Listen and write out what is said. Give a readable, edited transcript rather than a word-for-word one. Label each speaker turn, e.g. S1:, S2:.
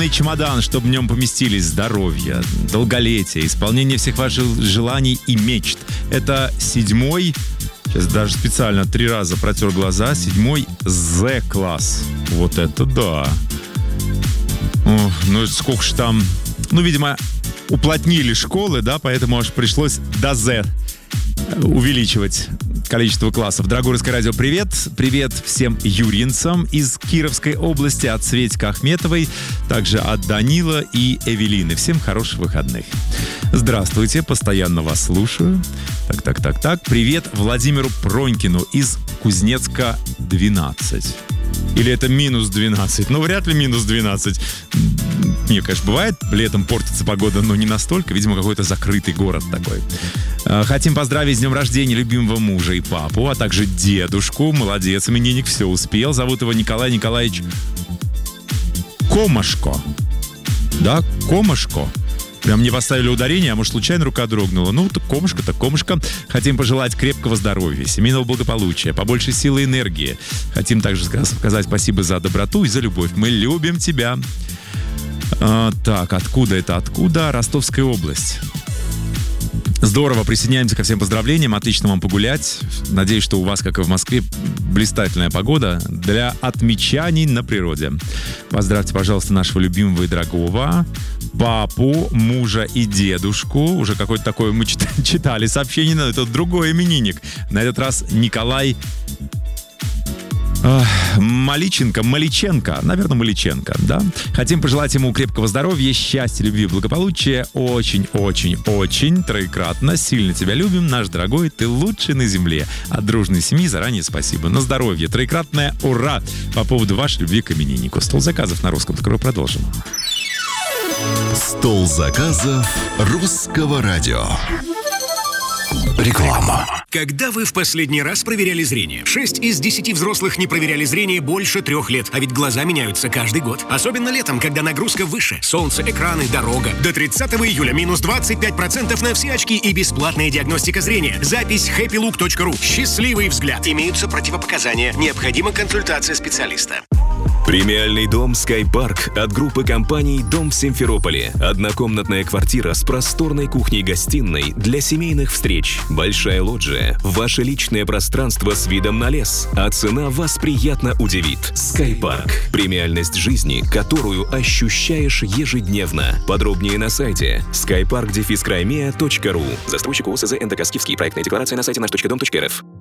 S1: полный чемодан, чтобы в нем поместились здоровье, долголетие, исполнение всех ваших желаний и мечт. Это 7-й, сейчас даже специально 3 раза протер глаза, 7-й Z-класс. Вот это да. Ох, ну сколько ж там... Ну, видимо, уплотнили школы, да, поэтому аж пришлось до Z увеличивать количество классов. Дорогое Русское радио, привет. Привет всем юрьинцам из Кировской области, от Светьки Ахметовой, также от Данила и Эвелины. Всем хороших выходных. Здравствуйте, постоянно вас слушаю. Так. Привет Владимиру Пронькину из Кузнецка 12. Или это минус 12? Ну, вряд ли минус 12. Не, конечно, бывает, летом портится погода, но не настолько. Видимо, какой-то закрытый город такой. Хотим поздравить с днем рождения любимого мужа и папу, а также дедушку. Молодец, именинник, все успел. Зовут его Николай Николаевич Комашко. Да, Комашко. Прям не поставили ударение, а может, случайно рука дрогнула. Ну, так комышко. Хотим пожелать крепкого здоровья, семейного благополучия, побольше силы и энергии. Хотим также сказать спасибо за доброту и за любовь. Мы любим тебя. Так, откуда это? Откуда? Ростовская область. Здорово, присоединяемся ко всем поздравлениям. Отлично вам погулять. Надеюсь, что у вас, как и в Москве, блистательная погода для отмечаний на природе. Поздравьте, пожалуйста, нашего любимого и дорогого папу, мужа и дедушку. Уже какое-то такое мы читали сообщение, но это другой именинник. На этот раз Николай Маличенко, наверное, Маличенко, да? Хотим пожелать ему крепкого здоровья, счастья, любви, благополучия. Очень, троекратно. Сильно тебя любим, наш дорогой, ты лучший на земле. От дружной семьи заранее спасибо. На здоровье. Троекратное ура! По поводу вашей любви к имениннику. Стол заказов на русском. Скоро продолжим.
S2: Стол заказов Русского радио. Реклама.
S3: Когда вы в последний раз проверяли зрение? 6 из 10 взрослых не проверяли зрение больше 3 лет. А ведь глаза меняются каждый год. Особенно летом, когда нагрузка выше. Солнце, экраны, дорога. До 30 июля минус 25% на все очки и бесплатная диагностика зрения. Запись happylook.ru. Счастливый взгляд. Имеются противопоказания. Необходима консультация специалиста.
S4: Премиальный дом «Скайпарк» от группы компаний «Дом в Симферополе». Однокомнатная квартира с просторной кухней-гостиной для семейных встреч. Большая лоджия. Ваше личное пространство с видом на лес. А цена вас приятно удивит. «Скайпарк». Премиальность жизни, которую ощущаешь ежедневно. Подробнее на сайте skypark-crimea.ru. Застройщик ОСЗ НДК «Скифский». Проектная декларация на сайте наш.дом.рф.